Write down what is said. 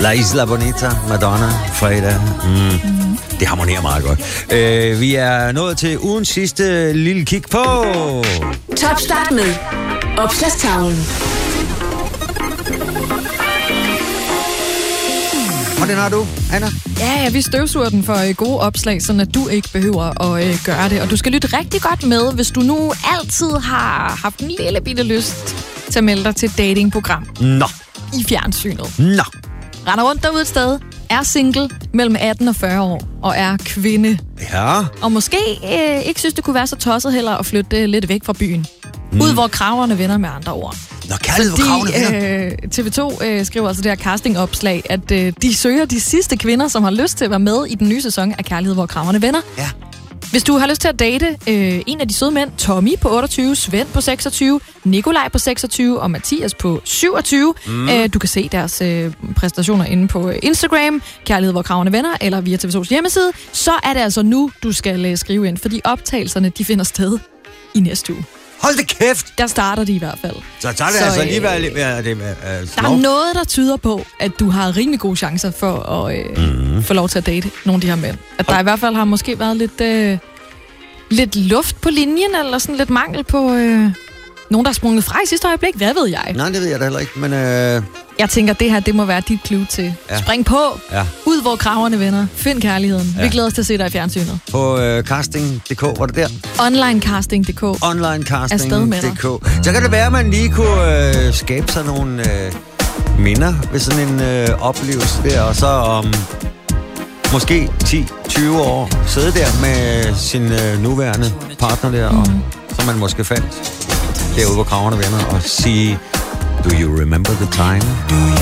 La Isla Bonita, Madonna, fredag. Det harmonerer meget godt. Vi er nået til ugens sidste lille kig på... Topstart med Opslagstavlen. Og den har du, Anna? Ja, vi støvsuger den for gode opslag, så at du ikke behøver at gøre det. Og du skal lytte rigtig godt med, hvis du nu altid har haft en lille bitte lyst til at melde dig til et datingprogram. Nå. I fjernsynet. Nå. Render rundt derude et sted, er single mellem 18 og 40 år, og er kvinde. Ja. Og måske ikke synes, det kunne være så tosset heller at flytte lidt væk fra byen. Ud hvor kraverne vender med andre ord. Nå, kærlighed, hvor kravene vender. TV2 skriver altså det her castingopslag, at de søger de sidste kvinder, som har lyst til at være med i den nye sæson af Kærlighed, hvor kraverne vender. Ja. Hvis du har lyst til at date en af de søde mænd, Tommy på 28, Svend på 26, Nikolaj på 26 og Mathias på 27. Du kan se deres præstationer inde på Instagram, Kærlighed, hvor kravene vender, eller via TV2's hjemmeside. Så er det altså nu, du skal skrive ind, fordi optagelserne de finder sted i næste uge. Hold det kæft! Der starter de i hvert fald. Så tager det altså alligevel lidt mere... Der er noget, der tyder på, at du har rimelig gode chancer for at få lov til at date nogle af de her mænd. At der i hvert fald har måske været lidt luft på linjen, eller sådan lidt mangel på nogen, der er sprunget fra i sidste øjeblik. Hvad ved jeg? Nej, det ved jeg da heller ikke, men... Jeg tænker, det her, det må være dit clue til. Ja. Spring på! Ja. Ud, hvor kraverne vender. Find kærligheden. Ja. Vi glæder os til at se dig i fjernsynet. På casting.dk, var det der? Onlinecasting.dk. Onlinecasting.dk. Så kan det være, at man lige kunne skabe sig nogle minder ved sådan en oplevelse der, og så om måske 10-20 år sidde der med sin nuværende partner der, og som man måske fandt derude, hvor kraverne vender, og sige, do you remember the time?